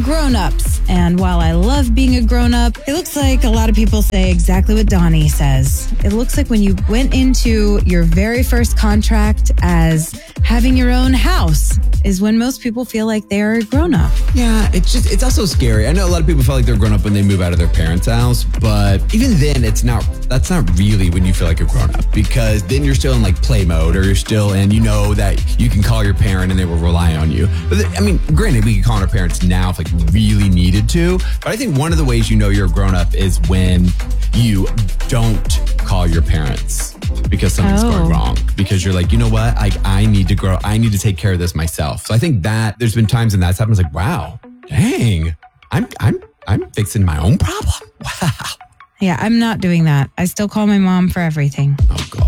grown-ups. And while I love being a grown-up, it looks like a lot of people say exactly what Donnie says. It looks like when you went into your very first contract as having your own house is when most people feel like they're a grown-up. Yeah, it's also scary. I know a lot of people feel like they're grown up when they move out of their parents' house, but even then that's not really when you feel like you're grown up, because then you're still in like play mode, or you're still in, you know, that you can call your parent and they will rely on you. But I mean, granted, we can call our parents now if like really needed to, but I think one of the ways you know you're a grown up is when you don't call your parents because something's going wrong, because you're like, you know what, I need to grow, I need to take care of this myself. So I think that there's been times when that's happened. It's like, wow, dang, I'm fixing my own problem. Wow. Yeah, I'm not doing that. I still call my mom for everything. Oh God.